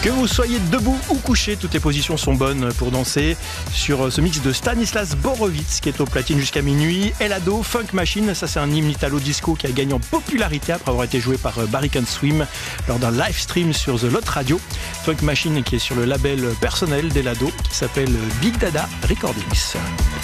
Que vous soyez debout ou couché, toutes les positions sont bonnes pour danser sur ce mix de Stanislas Borowicz qui est aux platines jusqu'à minuit. Elado, Funk Machine, ça c'est un hymne italo-disco qui a gagné en popularité après avoir été joué par Barry Can Swim lors d'un live stream sur The Lot Radio. Funk Machine qui est sur le label personnel d'Elado qui s'appelle Big Dada Recordings.